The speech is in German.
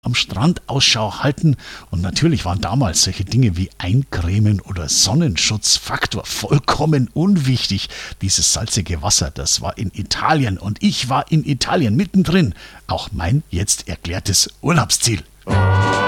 am Strand Ausschau halten. Und natürlich waren damals solche Dinge wie Eincremen oder Sonnenschutzfaktor vollkommen unwichtig. Dieses salzige Wasser, das war in Italien und ich war in Italien mittendrin. Auch mein jetzt erklärtes Urlaubsziel.